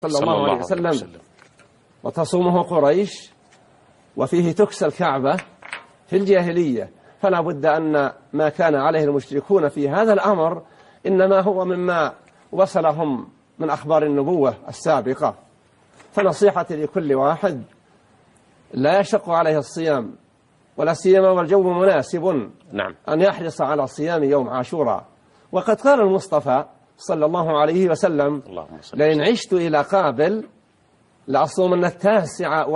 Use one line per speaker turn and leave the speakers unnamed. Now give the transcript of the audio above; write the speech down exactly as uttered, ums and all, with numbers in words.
صلى الله عليه وسلم وتصومه قريش وفيه تكسى الكعبة في الجاهلية، فلا بد أن ما كان عليه المشركون في هذا الأمر إنما هو مما وصلهم من أخبار النبوة السابقة. فنصيحتي لكل واحد لا يشق عليه الصيام ولا سيما والجو مناسب
نعم.
أن يحرص على صيام يوم عاشوراء. وقد قال المصطفى صلى الله عليه وسلم: لئن عشت إلى قابل لأصومن التاسع